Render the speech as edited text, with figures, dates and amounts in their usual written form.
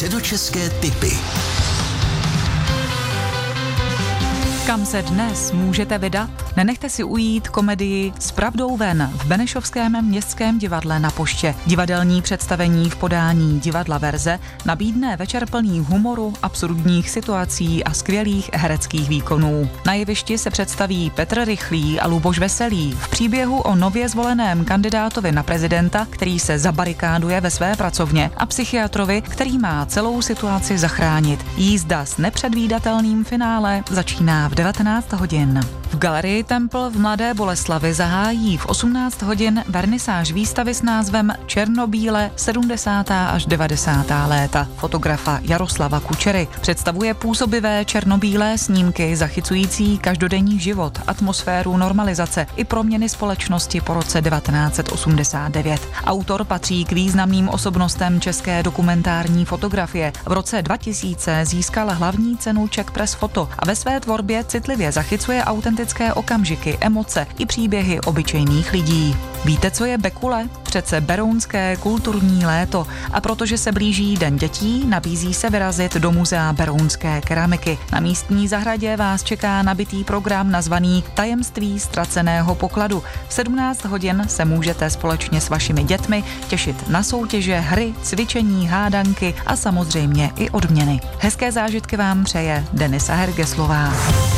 Středočeské tipy. Kam se dnes můžete vydat? Nenechte si ujít komedii S pravdou ven v Benešovském městském divadle na Poště. Divadelní představení v podání divadla Verze nabídne večer plný humoru, absurdních situací a skvělých hereckých výkonů. Na jevišti se představí Petr Rychlý a Luboš Veselý v příběhu o nově zvoleném kandidátovi na prezidenta, který se zabarikáduje ve své pracovně, a psychiatrovi, který má celou situaci zachránit. Jízda s nepředvídatelným finále začíná v 19 hodin. V galerii Templ v Mladé Boleslavi zahájí v 18 hodin vernisáž výstavy s názvem Černobíle 70. až 90. léta fotografa Jaroslava Kučery. Představuje působivé černobílé snímky zachycující každodenní život, atmosféru normalizace i proměny společnosti po roce 1989. Autor patří k významným osobnostem české dokumentární fotografie. V roce 2000 získal hlavní cenu Czech Press Photo a ve své tvorbě citlivě zachycuje autentické okamžiky, emoce i příběhy obyčejných lidí. Víte, co je Bekule? Přece berounské kulturní léto, a protože se blíží Den dětí, nabízí se vyrazit do muzea berounské keramiky. Na místní zahradě vás čeká nabitý program nazvaný Tajemství ztraceného pokladu. V 17 hodin se můžete společně s vašimi dětmi těšit na soutěže, hry, cvičení, hádanky a samozřejmě i odměny. Hezké zážitky vám přeje Denisa Hergeslová.